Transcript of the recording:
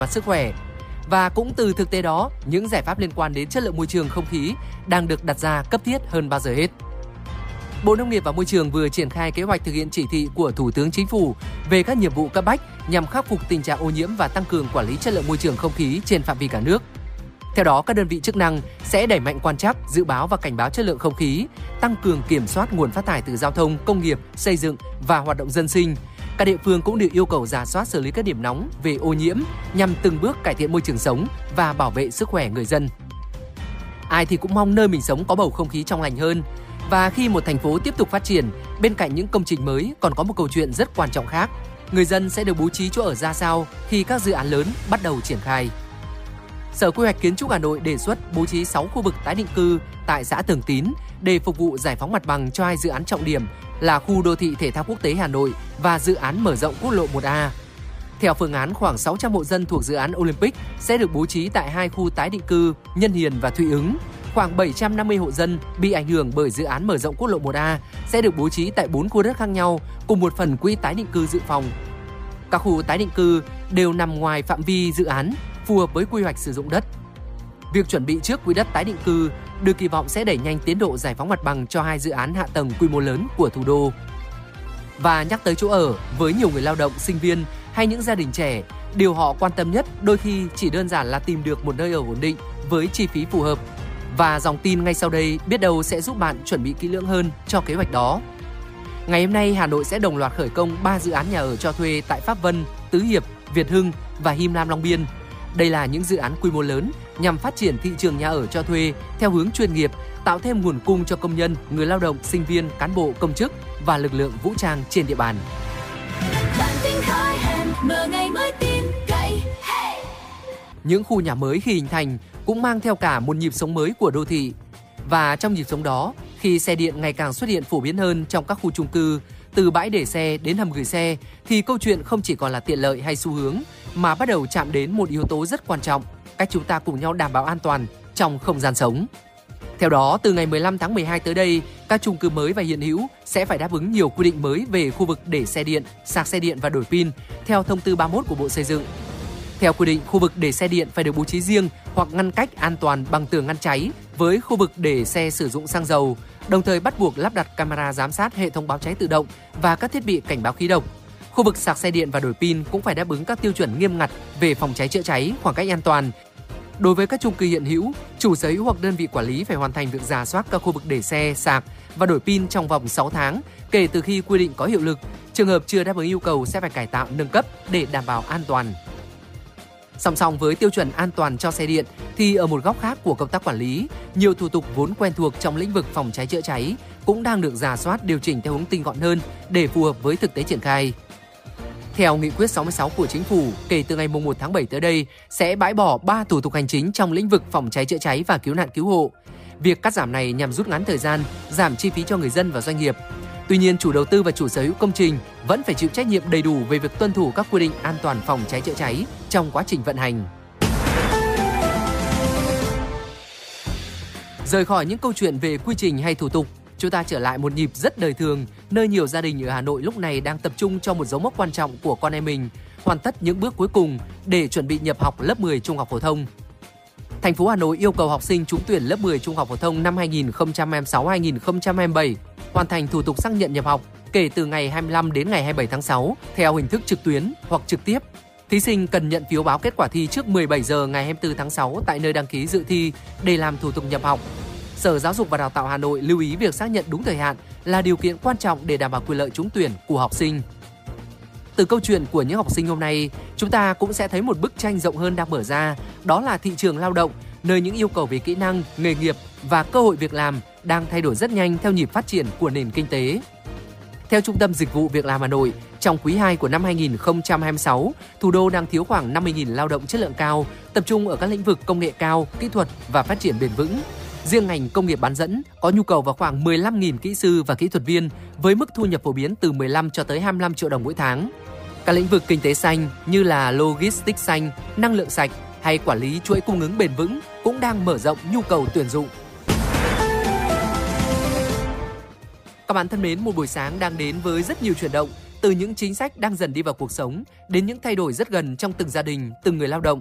và sức khỏe. Và cũng từ thực tế đó, những giải pháp liên quan đến chất lượng môi trường không khí đang được đặt ra cấp thiết hơn bao giờ hết. Bộ Nông nghiệp và Môi trường vừa triển khai kế hoạch thực hiện chỉ thị của Thủ tướng Chính phủ về các nhiệm vụ cấp bách nhằm khắc phục tình trạng ô nhiễm và tăng cường quản lý chất lượng môi trường không khí trên phạm vi cả nước. Theo đó, các đơn vị chức năng sẽ đẩy mạnh quan trắc, dự báo và cảnh báo chất lượng không khí, tăng cường kiểm soát nguồn phát thải từ giao thông, công nghiệp, xây dựng và hoạt động dân sinh. Các địa phương cũng được yêu cầu rà soát xử lý các điểm nóng về ô nhiễm nhằm từng bước cải thiện môi trường sống và bảo vệ sức khỏe người dân. Ai thì cũng mong nơi mình sống có bầu không khí trong lành hơn. Và khi một thành phố tiếp tục phát triển, bên cạnh những công trình mới còn có một câu chuyện rất quan trọng khác. Người dân sẽ được bố trí chỗ ở ra sao khi các dự án lớn bắt đầu triển khai. Sở Quy hoạch Kiến trúc Hà Nội đề xuất bố trí 6 khu vực tái định cư tại xã Thường Tín để phục vụ giải phóng mặt bằng cho 2 dự án trọng điểm là khu đô thị thể thao quốc tế Hà Nội và dự án mở rộng quốc lộ 1A. Theo phương án, khoảng 600 hộ dân thuộc dự án Olympic sẽ được bố trí tại 2 khu tái định cư Nhân Hiền và Thụy Ứng. Khoảng 750 hộ dân bị ảnh hưởng bởi dự án mở rộng quốc lộ 1A sẽ được bố trí tại 4 khu đất khác nhau cùng một phần quỹ tái định cư dự phòng. Các khu tái định cư đều nằm ngoài phạm vi dự án, phù hợp với quy hoạch sử dụng đất. Việc chuẩn bị trước quỹ đất tái định cư được kỳ vọng sẽ đẩy nhanh tiến độ giải phóng mặt bằng cho 2 dự án hạ tầng quy mô lớn của thủ đô. Và nhắc tới chỗ ở, với nhiều người lao động, sinh viên hay những gia đình trẻ, điều họ quan tâm nhất đôi khi chỉ đơn giản là tìm được một nơi ở ổn định với chi phí phù hợp. Và dòng tin ngay sau đây biết đâu sẽ giúp bạn chuẩn bị kỹ lưỡng hơn cho kế hoạch đó. Ngày hôm nay, Hà Nội sẽ đồng loạt khởi công 3 dự án nhà ở cho thuê tại Pháp Vân, Tứ Hiệp, Việt Hưng và Him Lam Long Biên. Đây là những dự án quy mô lớn nhằm phát triển thị trường nhà ở cho thuê theo hướng chuyên nghiệp, tạo thêm nguồn cung cho công nhân, người lao động, sinh viên, cán bộ, công chức và lực lượng vũ trang trên địa bàn. Những khu nhà mới khi hình thành cũng mang theo cả một nhịp sống mới của đô thị. Và trong nhịp sống đó, khi xe điện ngày càng xuất hiện phổ biến hơn trong các khu chung cư, từ bãi để xe đến hầm gửi xe, thì câu chuyện không chỉ còn là tiện lợi hay xu hướng, mà bắt đầu chạm đến một yếu tố rất quan trọng, cách chúng ta cùng nhau đảm bảo an toàn trong không gian sống. Theo đó, từ ngày 15 tháng 12 tới đây, các chung cư mới và hiện hữu sẽ phải đáp ứng nhiều quy định mới về khu vực để xe điện, sạc xe điện và đổi pin, theo thông tư 31 của Bộ Xây dựng. Theo quy định, khu vực để xe điện phải được bố trí riêng hoặc ngăn cách an toàn bằng tường ngăn cháy với khu vực để xe sử dụng xăng dầu, đồng thời bắt buộc lắp đặt camera giám sát, hệ thống báo cháy tự động và các thiết bị cảnh báo khí độc. Khu vực sạc xe điện và đổi pin cũng phải đáp ứng các tiêu chuẩn nghiêm ngặt về phòng cháy chữa cháy, khoảng cách an toàn. Đối với các chung cư hiện hữu, chủ sở hữu hoặc đơn vị quản lý phải hoàn thành việc rà soát các khu vực để xe, sạc và đổi pin trong vòng 6 tháng kể từ khi quy định có hiệu lực. Trường hợp chưa đáp ứng yêu cầu sẽ phải cải tạo, nâng cấp để đảm bảo an toàn. Song song với tiêu chuẩn an toàn cho xe điện thì ở một góc khác của công tác quản lý, nhiều thủ tục vốn quen thuộc trong lĩnh vực phòng cháy chữa cháy cũng đang được rà soát, điều chỉnh theo hướng tinh gọn hơn để phù hợp với thực tế triển khai. Theo nghị quyết 66 của Chính phủ, kể từ ngày 1 tháng 7 tới đây sẽ bãi bỏ 3 thủ tục hành chính trong lĩnh vực phòng cháy chữa cháy và cứu nạn cứu hộ. Việc cắt giảm này nhằm rút ngắn thời gian, giảm chi phí cho người dân và doanh nghiệp. Tuy nhiên, chủ đầu tư và chủ sở hữu công trình vẫn phải chịu trách nhiệm đầy đủ về việc tuân thủ các quy định an toàn phòng cháy chữa cháy trong quá trình vận hành. Rời khỏi những câu chuyện về quy trình hay thủ tục, chúng ta trở lại một nhịp rất đời thường, nơi nhiều gia đình ở Hà Nội lúc này đang tập trung cho một dấu mốc quan trọng của con em mình, hoàn tất những bước cuối cùng để chuẩn bị nhập học lớp 10 trung học phổ thông. Thành phố Hà Nội yêu cầu học sinh trúng tuyển lớp 10 trung học phổ thông năm 2026-2027 hoàn thành thủ tục xác nhận nhập học kể từ ngày 25 đến ngày 27 tháng 6 theo hình thức trực tuyến hoặc trực tiếp. Thí sinh cần nhận phiếu báo kết quả thi trước 17 giờ ngày 24 tháng 6 tại nơi đăng ký dự thi để làm thủ tục nhập học. Sở Giáo dục và Đào tạo Hà Nội lưu ý việc xác nhận đúng thời hạn là điều kiện quan trọng để đảm bảo quyền lợi trúng tuyển của học sinh. Từ câu chuyện của những học sinh hôm nay, chúng ta cũng sẽ thấy một bức tranh rộng hơn đang mở ra, đó là thị trường lao động, nơi những yêu cầu về kỹ năng, nghề nghiệp và cơ hội việc làm đang thay đổi rất nhanh theo nhịp phát triển của nền kinh tế. Theo Trung tâm Dịch vụ Việc làm Hà Nội, trong quý 2 của năm 2026, thủ đô đang thiếu khoảng 50.000 lao động chất lượng cao, tập trung ở các lĩnh vực công nghệ cao, kỹ thuật và phát triển bền vững. Riêng ngành công nghiệp bán dẫn có nhu cầu vào khoảng 15.000 kỹ sư và kỹ thuật viên với mức thu nhập phổ biến từ 15 cho tới 25 triệu đồng mỗi tháng. Các lĩnh vực kinh tế xanh như là logistics xanh, năng lượng sạch hay quản lý chuỗi cung ứng bền vững cũng đang mở rộng nhu cầu tuyển dụng. Các bạn thân mến, một buổi sáng đang đến với rất nhiều chuyển động từ những chính sách đang dần đi vào cuộc sống đến những thay đổi rất gần trong từng gia đình, từng người lao động